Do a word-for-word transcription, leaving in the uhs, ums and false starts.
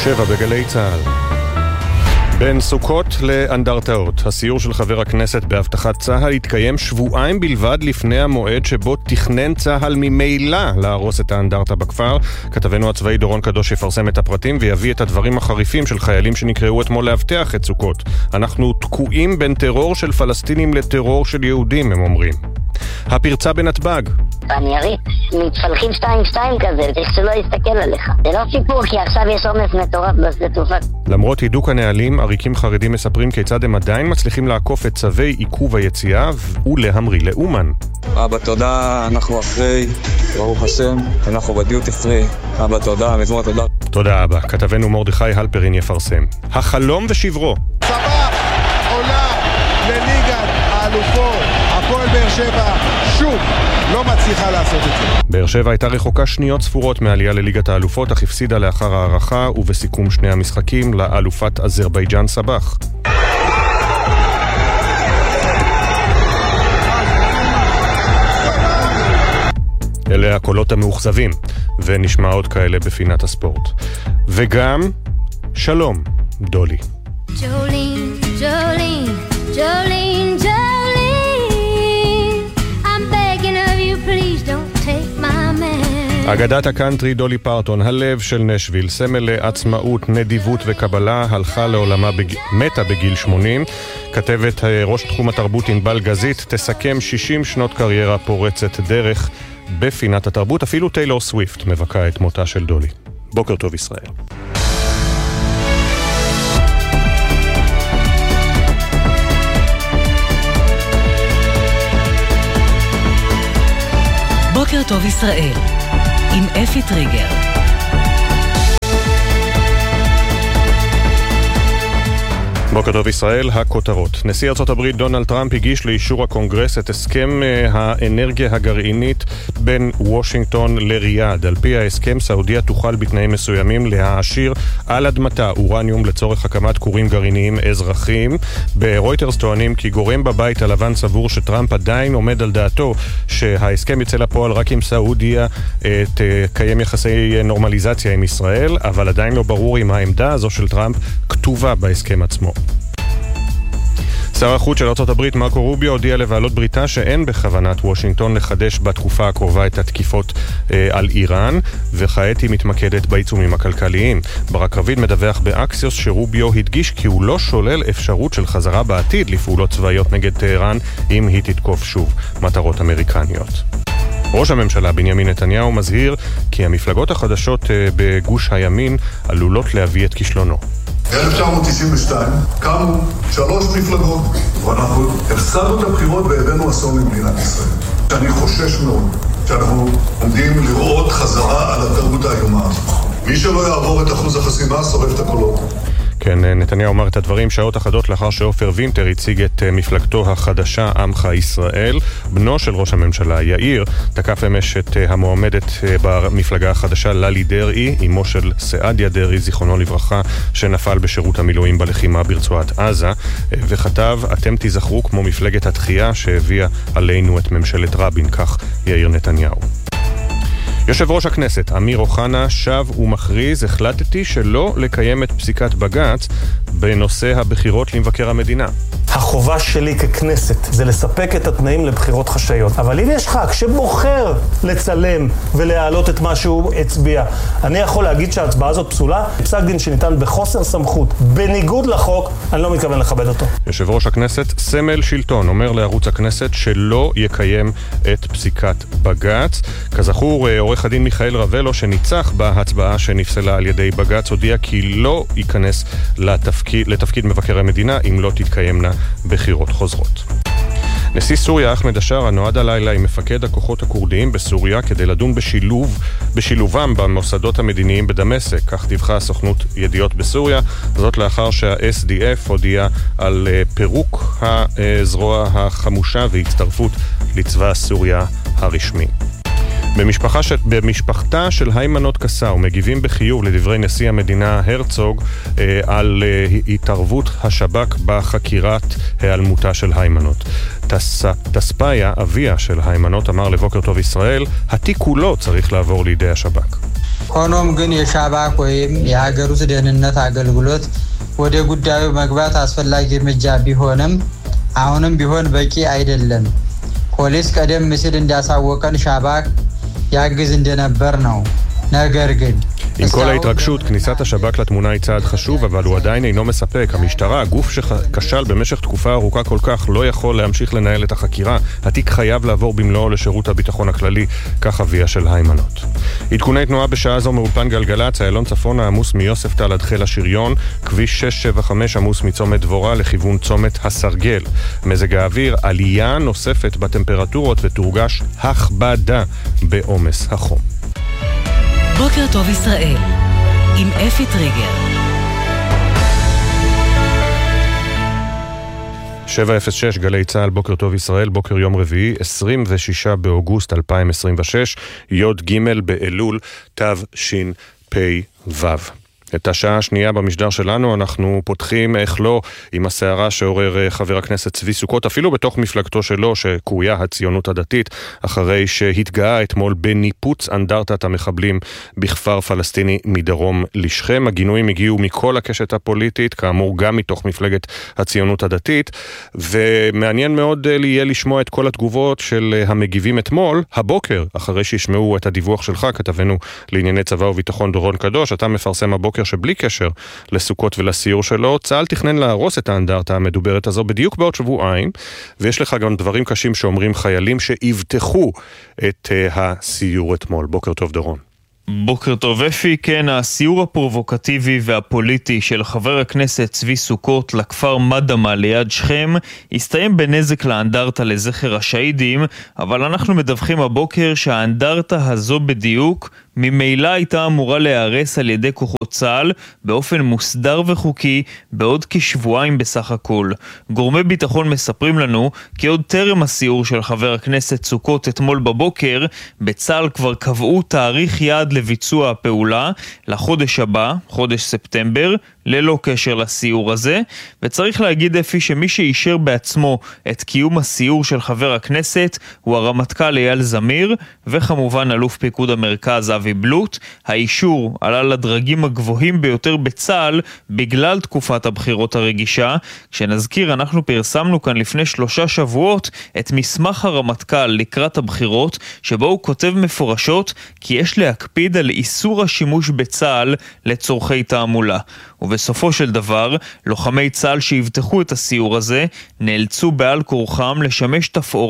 שבע בגלי צהל. בין סוכות לאנדרטאות, הסיור של חבר הכנסת בהבטחת צהל התקיים שבועיים בלבד לפני המועד שבו תכנן צהל ממילא להרוס את האנדרטה בכפר. כתבנו הצבאי דורון קדוש יפרסם את הפרטים ויביא את הדברים החריפים של חיילים שנקראו אתמול להבטח את סוכות. אנחנו תקועים בין טרור של פלסטינים לטרור של יהודים, הם אומרים. הפרצה בנתב"ג. אני אריץ, מתפלחים שתיים שתיים כזה, צריך שלא יסתכל עליך. זה לא סיפור, כי עכשיו יש עומס מטורף בשדה תעופה. למרות הידוק הנהלים, עריקים חרדים מספרים כיצד הם עדיין מצליחים לעקוף את צווי עיכוב היציאה ולהמריא לאומן. אבא תודה, אנחנו אחרי, ברוך השם, אנחנו בדיוטי פרי. אבא תודה, מזמור תודה. תודה אבא, כתבנו מרדכי הלפרין יפרסם. החלום ושברו. צבא עולה לליגת האלופות. הפועל באר שבע שוב לא מצליחה לעשות את זה. באר שבע הייתה רחוקה שניות ספורות מעלייה לליגת האלופות, אך הפסידה לאחר הערכה ובסיכום שני המשחקים לאלופת אזרבייג'אן סבח. אלה הקולות המאוכזבים, ונשמע עוד כאלה בפינת הספורט. וגם שלום, דולי. ג'ולין, ג'ולין, ג'ולין, ג'ולין, I'm begging of you, please don't take my man. אגדת הקאנטרי דולי פרטון, הלב של נשוויל, סמל לעצמאות, נדיבות וקבלה, הלכה לעולמה, בג... מתה בגיל שמונים. כתבת ראש תחום התרבות ענבל גזית, תסכם שישים שנות קריירה פורצת דרך בפינת התרבות. אפילו טיילור סוויפט מבכה את מותה של דולי. בוקר טוב ישראל. בוקר טוב ישראל, עם אפי טריגר. בוקר טוב ישראל, הכותרות. נשיא ארצות הברית דונלד טראמפ הגיש לאישור הקונגרס את הסכם האנרגיה הגרעינית בין וושינגטון לריאד. על פי ההסכם, סעודיה תוכל בתנאים מסוימים להעשיר על אדמתה אורניום לצורך הקמת כורים גרעיניים אזרחיים. ברויטרס טוענים כי גורם בבית הלבן סבור שטראמפ עדיין עומד על דעתו שההסכם יצא לפועל רק אם סעודיה תקיים יחסי נורמליזציה עם ישראל, אבל עדיין לא ברור אם העמדה הזו של טראמפ כתובה בהסכם עצמו. שר החוץ של ארצות הברית מרקו רוביו הודיע לבעלות בריתה שאין בכוונת וושינגטון לחדש בתקופה הקרובה את התקיפות אה, על איראן, וכעת היא מתמקדת בעיצומים הכלכליים. ברק רביד מדווח באקסיוס שרוביו הדגיש כי הוא לא שולל אפשרות של חזרה בעתיד לפעולות צבאיות נגד טהרן אם היא תתקוף שוב מטרות אמריקניות. ראש הממשלה בנימין נתניהו מזהיר כי המפלגות החדשות אה, בגוש הימין עלולות להביא את כישלונו. ב-אלף תשע מאות תשעים ושתיים קמו שלוש מפלגות, ואנחנו הפסדנו את הבחירות והבאנו אסון למדינת ישראל. שאני חושש מאוד שאנחנו עומדים לראות חזרה על התרבות האיומה. מי שלא יעבור את אחוז החסימה שורף את הקולות. כן, נתניהו אמר את הדברים שעות אחדות לאחר שאופר וינטר הציג את מפלגתו החדשה עמך ישראל. בנו של ראש הממשלה יאיר תקף אמש את המועמדת במפלגה החדשה ללי דרעי, אמו של סעדיה דרעי זיכרונו לברכה, שנפל בשירות המילואים בלחימה ברצועת עזה, וכתב אתם תזכרו כמו מפלגת התחייה שהביאה עלינו את ממשלת רבין, כך יאיר נתניהו. יושב ראש הכנסת אמיר אוחנה שב ומכריז, החלטתי שלא לקיים את פסיקת בג"ץ בנושא הבחירות למבקר המדינה. החובה שלי ככנסת זה לספק את התנאים לבחירות חשאיות. אבל אם יש ח"כ שבוחר לצלם ולהעלות את מה שהוא הצביע, אני יכול להגיד שההצבעה הזאת פסולה? פסק דין שניתן בחוסר סמכות, בניגוד לחוק, אני לא מתכוון לכבד אותו. יושב ראש הכנסת סמל שלטון אומר לערוץ הכנסת שלא יקיים את פסיקת בג"ץ. כזכור, עורך הדין מיכאל רבלו שניצח בהצבעה שנפסלה על ידי בג"ץ הודיע כי לא ייכנס לתפקיד, לתפקיד מבקר המדינה אם לא תתקיימנה בחירות חוזרות. נשיא סוריה אחמד השארה נועד הלילה עם מפקד הכוחות הכורדיים בסוריה כדי לדון בשילוב, בשילובם במוסדות המדיניים בדמשק, כך דיווחה הסוכנות ידיעות בסוריה, זאת לאחר שה-אס די אף הודיע על פירוק הזרוע החמושה והצטרפות לצבא סוריה הרשמי. במשפחה של, במשפחתה של היימנוט קסאו מגיבים בחיוב לדברי נשיא המדינה הרצוג אה, על אה, התערבות השב"כ בחקירת העלמותה של היימנוט. תס, תספיה, אביה של היימנוט, אמר לבוקר טוב ישראל, התיק כולו צריך לעבור לידי השב"כ. ሆኖም ግን የሻባክ ወይም የሀገር ውስጥ ደህንነት አገልግሎት ወደ ጉዳዩ መግባት አስፈላጊ እርምጃ ቢሆንም አሁንም ቢሆን በቂ አይደለም። ፖሊስ ቀደም ሲል እንዳሳወቀን ሻባክ ያግዝ እንደነበር ነው። ነገር ግን עם כל ההתרגשות, כניסת השב"כ לתמונה היא צעד חשוב, אבל הוא עדיין אינו מספק. המשטרה, הגוף שכשל במשך תקופה ארוכה כל כך, לא יכול להמשיך לנהל את החקירה. התיק חייב לעבור במלואו לשירות הביטחון הכללי, כך אביה של היימנות. עדכוני תנועה בשעה זו מאולפן גלגלצ, איילון צפון העמוס מיוספטל עד חיל השריון, כביש שש שבע חמש עמוס מצומת דבורה לכיוון צומת הסרגל. מזג האוויר, עלייה נוספת בטמפרטורות ותורגש הכבדה בעומס החום. בוקר טוב ישראל, עם אפי טריגר. שבע אפס שש גלי צהל, בוקר טוב ישראל, בוקר יום רביעי, עשרים ושישה באוגוסט אלפיים עשרים ושש, יוד ג' באלול, תו שין פי וו. את השעה השנייה במשדר שלנו אנחנו פותחים, איך לא, עם הסערה שעורר חבר הכנסת צבי סוכות, אפילו בתוך מפלגתו שלו, שקרויה הציונות הדתית, אחרי שהתגאה אתמול בניפוץ אנדרטת המחבלים בכפר פלסטיני מדרום לשכם. הגינויים הגיעו מכל הקשת הפוליטית, כאמור גם מתוך מפלגת הציונות הדתית, ומעניין מאוד יהיה לשמוע את כל התגובות של המגיבים אתמול, הבוקר, אחרי שישמעו את הדיווח שלך, כתבנו לענייני צבא וביטחון דורון קדוש. אתה מפרסם הבוקר שבלי קשר לסוכות ולסיור שלו, צה"ל תכנן להרוס את האנדרטה המדוברת הזו בדיוק בעוד שבועיים, ויש לך גם דברים קשים שאומרים חיילים שהבטחו את uh, הסיור אתמול. בוקר טוב דורון. בוקר טוב אפי, כן, הסיור הפרובוקטיבי והפוליטי של חבר הכנסת צבי סוכות לכפר מדמה ליד שכם הסתיים בנזק לאנדרטה לזכר השהידים, אבל אנחנו מדווחים הבוקר שהאנדרטה הזו בדיוק ממילא הייתה אמורה להיהרס על ידי כוחות צה"ל באופן מוסדר וחוקי בעוד כשבועיים בסך הכל. גורמי ביטחון מספרים לנו כי עוד טרם הסיור של חבר הכנסת סוכות אתמול בבוקר, בצה"ל כבר קבעו תאריך יעד לביצוע הפעולה לחודש הבא, חודש ספטמבר, ללא קשר לסיור הזה, וצריך להגיד אפי שמי שאישר בעצמו את קיום הסיור של חבר הכנסת הוא הרמטכ"ל אייל זמיר, וכמובן אלוף פיקוד המרכז אבי בלוט. האישור עלה לדרגים הגבוהים ביותר בצה"ל בגלל תקופת הבחירות הרגישה. כשנזכיר, אנחנו פרסמנו כאן לפני שלושה שבועות את מסמך הרמטכ"ל לקראת הבחירות, שבו הוא כותב מפורשות כי יש להקפיד על איסור השימוש בצה"ל לצורכי תעמולה. ובסופו של דבר, לוחמי צה"ל שהבטחו את הסיור הזה נאלצו בעל כורחם לשמש תפאורה